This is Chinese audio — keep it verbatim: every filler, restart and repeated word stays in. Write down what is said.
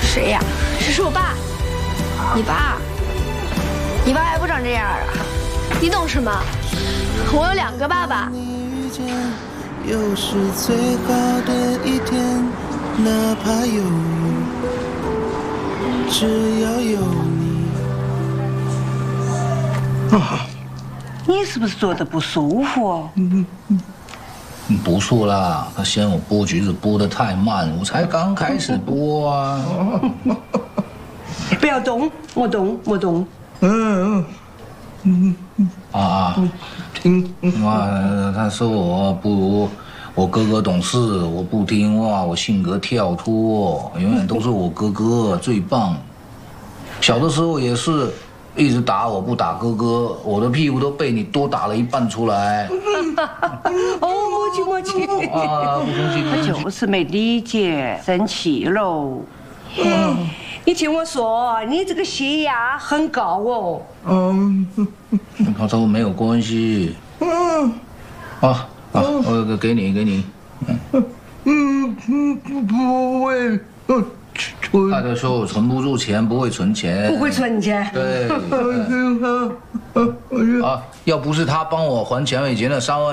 谁呀？这是我爸，你爸，你爸还不长这样啊？你懂什么？我有两个爸爸。 又是最好的一天，哪怕有雨，只要有你。 啊，你是不是觉得不舒服？ 嗯嗯嗯，不错啦，他嫌我剥橘子剥得太慢，我才刚开始剥啊。 不要动，莫动，莫动。 嗯嗯嗯啊啊！听啊，他说我不如我哥哥懂事，我不听话，我性格跳脱，永远都是我哥哥最棒。小的时候也是一直打我不打哥哥，我的屁股都被你多打了一半出来。 哦，莫气莫气啊，不生气， 他就是没理解，生气喽。嗯，你听我说，你这个血压很高哦。 嗯，跟这没有关系。嗯，啊啊，我给你给你。嗯嗯嗯，不会。他就说我存不住钱，不会存钱， 不会存钱。 对。啊，要不是他帮我还钱以前的三万。